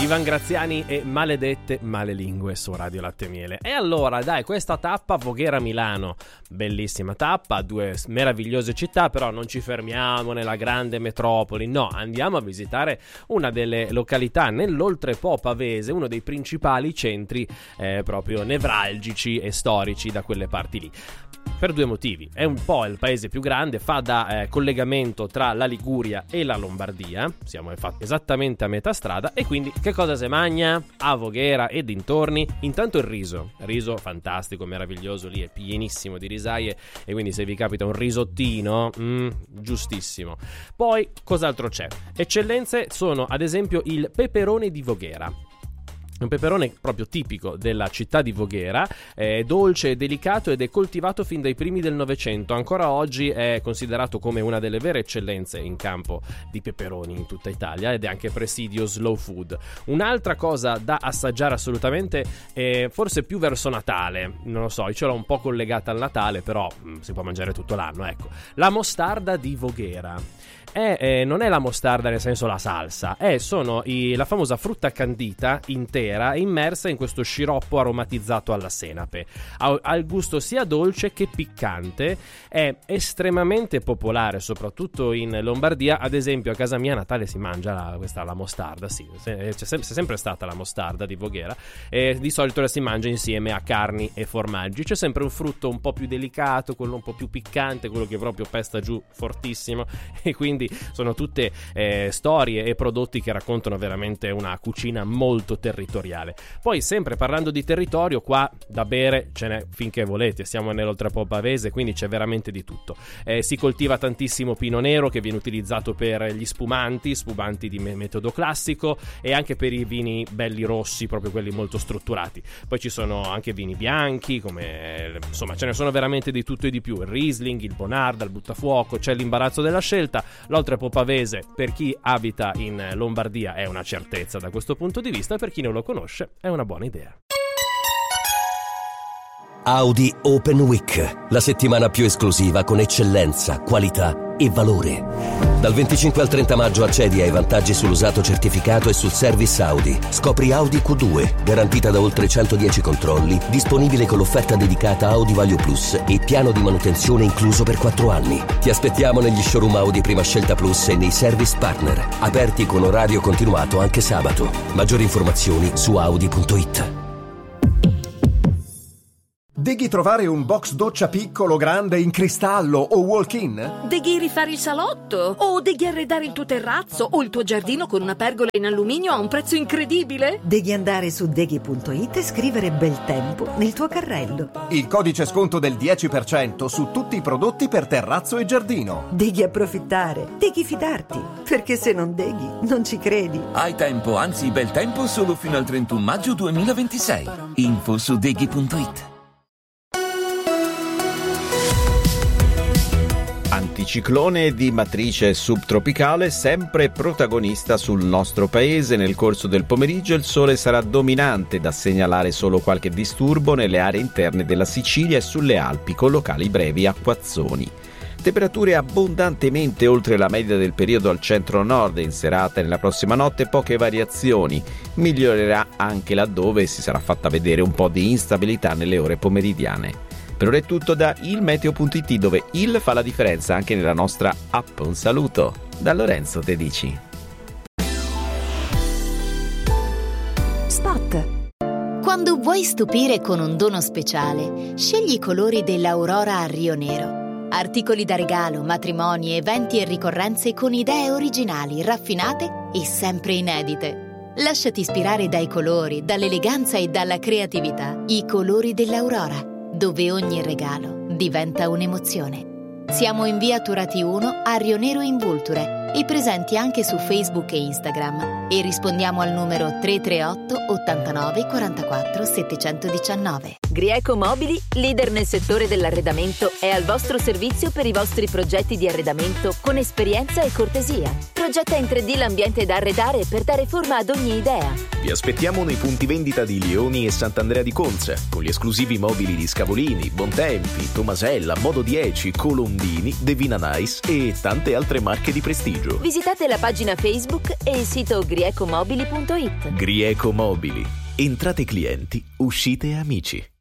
Ivan Graziani e Maledette Malelingue su Radio Latte e Miele. E allora dai, questa tappa Voghera-Milano, bellissima tappa, due meravigliose città, però non ci fermiamo nella grande metropoli, no, andiamo a visitare una delle località nell'oltrepo pavese, uno dei principali centri proprio nevralgici e storici da quelle parti lì. Per due motivi: è un po' il paese più grande, fa da collegamento tra la Liguria e la Lombardia, siamo esattamente a metà strada, e quindi che cosa si mangia a Voghera e dintorni? Intanto il riso fantastico, meraviglioso, lì è pienissimo di risaie, e quindi se vi capita un risottino, giustissimo. Poi cos'altro c'è? Eccellenze sono ad esempio il peperone di Voghera. Un peperone proprio tipico della città di Voghera, è dolce e delicato ed è coltivato fin dai primi del Novecento. Ancora oggi è considerato come una delle vere eccellenze in campo di peperoni in tutta Italia ed è anche presidio slow food. Un'altra cosa da assaggiare assolutamente è forse più verso Natale, non lo so, io ce l'ho un po' collegata al Natale, però si può mangiare tutto l'anno, ecco. La mostarda di Voghera. Non è la mostarda nel senso la salsa, sono la famosa frutta candita intera immersa in questo sciroppo aromatizzato alla senape. Ha il gusto sia dolce che piccante, è estremamente popolare soprattutto in Lombardia. Ad esempio a casa mia a Natale si mangia la mostarda, sì, c'è sempre stata la mostarda di Voghera, e di solito la si mangia insieme a carni e formaggi. C'è sempre un frutto un po' più delicato, quello un po' più piccante, quello che proprio pesta giù fortissimo, e quindi sono tutte storie e prodotti che raccontano veramente una cucina molto territoriale. Poi sempre parlando di territorio, qua da bere ce n'è finché volete, siamo nell'oltrepo pavese, quindi c'è veramente di tutto. Si coltiva tantissimo pino nero che viene utilizzato per gli spumanti di metodo classico e anche per i vini belli rossi, proprio quelli molto strutturati. Poi ci sono anche vini bianchi, insomma ce ne sono veramente di tutto e di più. Il Riesling, il Bonarda, il Buttafuoco, c'è l'imbarazzo della scelta. L'oltrepo pavese per chi abita in Lombardia è una certezza da questo punto di vista, per chi non lo conosce è una buona idea. Audi Open Week, la settimana più esclusiva con eccellenza, qualità e valore. Dal 25 al 30 maggio accedi ai vantaggi sull'usato certificato e sul service Audi. Scopri Audi Q2, garantita da oltre 110 controlli, disponibile con l'offerta dedicata Audi Value Plus e piano di manutenzione incluso per 4 anni. Ti aspettiamo negli showroom Audi Prima Scelta Plus e nei service partner, aperti con orario continuato anche sabato. Maggiori informazioni su audi.it. Deghi trovare un box doccia piccolo, grande, in cristallo o walk-in? Deghi rifare il salotto? O deghi arredare il tuo terrazzo o il tuo giardino con una pergola in alluminio a un prezzo incredibile? Devi andare su deghi.it e scrivere bel tempo nel tuo carrello. Il codice sconto del 10% su tutti i prodotti per terrazzo e giardino. Devi approfittare, devi fidarti, perché se non deghi non ci credi. Hai tempo, anzi bel tempo solo fino al 31 maggio 2026. Info su deghi.it. Anticiclone di matrice subtropicale, sempre protagonista sul nostro paese. Nel corso del pomeriggio il sole sarà dominante, da segnalare solo qualche disturbo nelle aree interne della Sicilia e sulle Alpi, con locali brevi acquazzoni. Temperature abbondantemente oltre la media del periodo al centro-nord. In serata e nella prossima notte poche variazioni. Migliorerà anche laddove si sarà fatta vedere un po' di instabilità nelle ore pomeridiane. Per ora è tutto da ilmeteo.it, dove il fa la differenza anche nella nostra app. Un saluto da Lorenzo Tedici. Spot. Quando vuoi stupire con un dono speciale, scegli i colori dell'Aurora a Rio Nero. Articoli da regalo, matrimoni, eventi e ricorrenze con idee originali, raffinate e sempre inedite. Lasciati ispirare dai colori, dall'eleganza e dalla creatività. I colori dell'Aurora, dove ogni regalo diventa un'emozione. Siamo in via Turati 1 a Rio Nero in Vulture e presenti anche su Facebook e Instagram, e rispondiamo al numero 338 89 44 719. Grieco Mobili, leader nel settore dell'arredamento, è al vostro servizio per i vostri progetti di arredamento con esperienza e cortesia. Progetta in 3D l'ambiente da arredare per dare forma ad ogni idea. Vi aspettiamo nei punti vendita di Lioni e Sant'Andrea di Conza, con gli esclusivi mobili di Scavolini, Bontempi, Tomasella, Modo 10, Colombini, Devina Nice e tante altre marche di prestigio. Visitate la pagina Facebook e il sito griecomobili.it. Grieco Mobili. Entrate clienti, uscite amici.